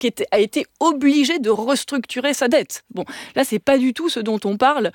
a été obligé de restructurer sa dette. Bon, là, c'est pas du tout ce dont on parle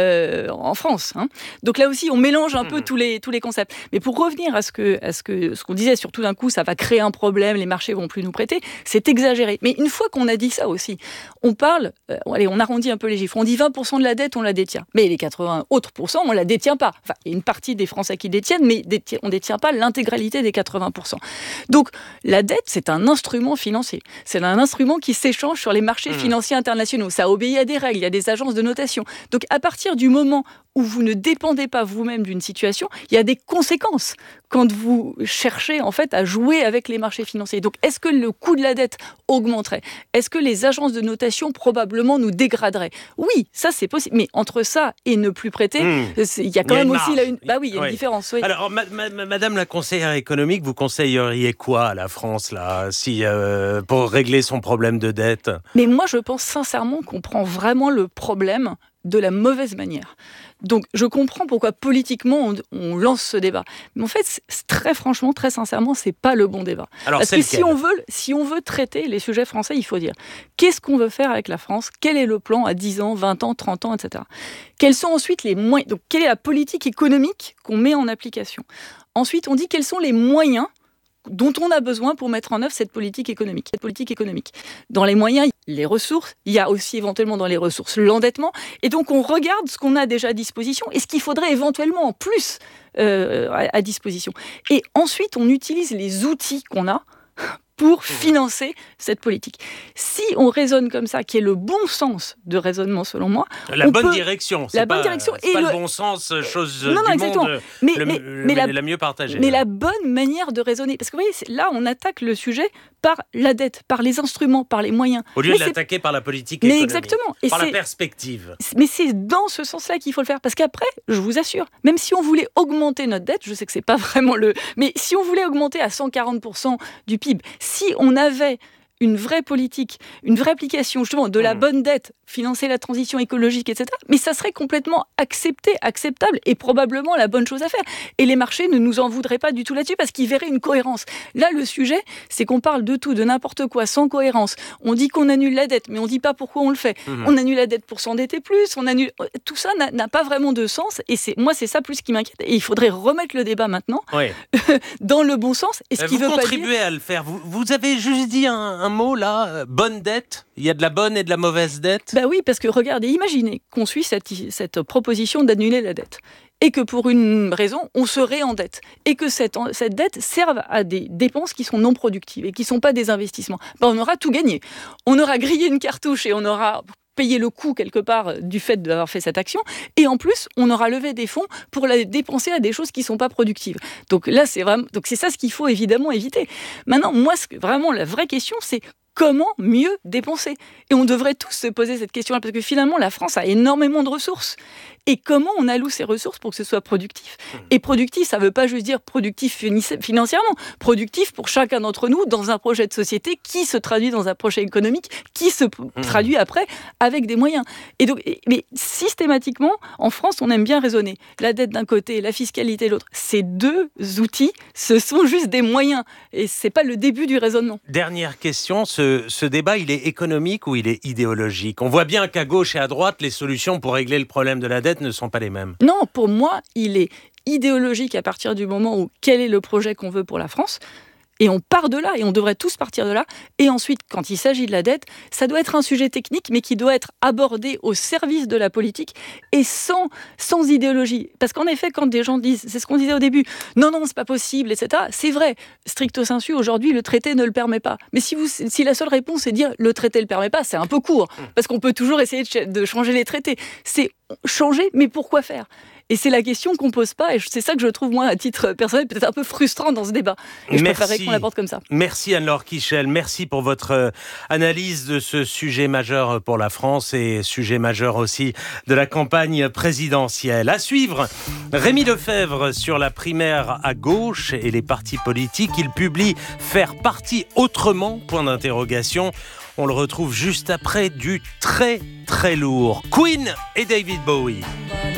en France. Donc là aussi, on mélange un peu tous les concepts. Mais pour revenir à ce qu'on disait, surtout d'un coup, ça va créer un problème, les marchés vont plus nous prêter, c'est exagéré. Mais une fois qu'on a dit ça aussi, on parle, on arrondit un peu les chiffres, on dit 20% de la dette, on la détient. Mais les 80 autres pourcents, on la détient pas. Enfin, il y a une partie des Français qui détiennent, mais on détient pas l'intégralité des 80%. Donc, la dette, c'est un instrument financier. C'est un instrument qui s'échange sur les marchés financiers internationaux. Ça obéit à des règles, il y a des agences de notation. Donc, à partir du moment où vous ne dépendez pas vous-même d'une situation, il y a des conséquences quand vous cherchez en fait à jouer avec les marchés financiers. Donc, est-ce que le coût de la dette augmenterait ? Est-ce que les agences de notation probablement nous dégraderaient ? Oui, ça c'est possible. Mais entre ça et ne plus prêter, il y a quand même aussi il y a une différence. Oui. Alors, Madame la conseillère économique, vous conseilleriez quoi à la France là, pour régler son problème de dette ? Mais moi, je pense sincèrement qu'on prend vraiment le problème de la mauvaise manière. Donc, je comprends pourquoi politiquement on lance ce débat. Mais en fait, très franchement, très sincèrement, c'est pas le bon débat. Alors, parce que si on veut traiter les sujets français, il faut dire qu'est-ce qu'on veut faire avec la France ? Quel est le plan à 10 ans, 20 ans, 30 ans, etc. Quels sont ensuite les moyens ? Donc, quelle est la politique économique qu'on met en application ? Ensuite, on dit quels sont les moyens dont on a besoin pour mettre en œuvre cette politique économique. Dans les moyens, les ressources, il y a aussi éventuellement dans les ressources l'endettement, et donc on regarde ce qu'on a déjà à disposition et ce qu'il faudrait éventuellement en plus à disposition. Et ensuite, on utilise les outils qu'on a pour financer cette politique. Si on raisonne comme ça, qui est le bon sens de raisonnement selon moi... La bonne direction, c'est pas le bon sens, chose non, du exactement. monde la mieux partagée. Mais la bonne manière de raisonner. Parce que vous voyez, là, on attaque le sujet par la dette, par les instruments, par les moyens. Au lieu de l'attaquer par la politique économique. Mais exactement. Et par la perspective. Mais c'est dans ce sens-là qu'il faut le faire. Parce qu'après, je vous assure, même si on voulait augmenter notre dette, je sais que c'est pas vraiment mais si on voulait augmenter à 140% du PIB, si on avait une vraie politique, une vraie application justement de la bonne dette, financer la transition écologique, etc. Mais ça serait complètement acceptable et probablement la bonne chose à faire. Et les marchés ne nous en voudraient pas du tout là-dessus parce qu'ils verraient une cohérence. Là, le sujet, c'est qu'on parle de tout, de n'importe quoi, sans cohérence. On dit qu'on annule la dette, mais on ne dit pas pourquoi on le fait. On annule la dette pour s'endetter plus, tout ça n'a pas vraiment de sens. Et moi, c'est ça plus qui m'inquiète. Et il faudrait remettre le débat maintenant dans le bon sens. Et ce qui vous contribuez à le faire. Vous avez juste dit un mot là, bonne dette. Il y a de la bonne et de la mauvaise dette. Bah oui, parce que regardez, imaginez qu'on suit cette proposition d'annuler la dette et que pour une raison, on se réendette et que cette dette serve à des dépenses qui sont non productives et qui ne sont pas des investissements. On aura tout gagné. On aura grillé une cartouche et on aura payer le coût quelque part du fait d'avoir fait cette action, et en plus on aura levé des fonds pour la dépenser à des choses qui ne sont pas productives. Donc là c'est ça ce qu'il faut évidemment éviter. Maintenant moi vraiment la vraie question c'est comment mieux dépenser ? Et on devrait tous se poser cette question-là, parce que finalement, la France a énormément de ressources. Et comment on alloue ces ressources pour que ce soit productif ? Et productif, ça ne veut pas juste dire productif financièrement. Productif pour chacun d'entre nous dans un projet de société qui se traduit dans un projet économique, qui se traduit après avec des moyens. Et donc, mais systématiquement, en France, on aime bien raisonner. La dette d'un côté, la fiscalité de l'autre. Ces deux outils, ce sont juste des moyens. Et ce n'est pas le début du raisonnement. Dernière question, ce débat, il est économique ou il est idéologique ? On voit bien qu'à gauche et à droite, les solutions pour régler le problème de la dette ne sont pas les mêmes. Non, pour moi, il est idéologique à partir du moment où quel est le projet qu'on veut pour la France. Et on part de là, et on devrait tous partir de là. Et ensuite, quand il s'agit de la dette, ça doit être un sujet technique, mais qui doit être abordé au service de la politique et sans idéologie. Parce qu'en effet, quand des gens disent, c'est ce qu'on disait au début, non, c'est pas possible, etc. C'est vrai, stricto sensu, aujourd'hui, le traité ne le permet pas. Mais si la seule réponse est de dire, le traité ne le permet pas, c'est un peu court. Parce qu'on peut toujours essayer de changer les traités. C'est changer, mais pourquoi faire ? Et c'est la question qu'on ne pose pas, et c'est ça que je trouve, moi, à titre personnel, peut-être un peu frustrant dans ce débat. Et je préférerais qu'on l'aborde comme ça. Merci Anne-Laure Kiechel, merci pour votre analyse de ce sujet majeur pour la France et sujet majeur aussi de la campagne présidentielle. À suivre, Rémi Lefebvre sur la primaire à gauche et les partis politiques. Il publie « Faire parti autrement ?» On le retrouve juste après du très très lourd. Queen et David Bowie.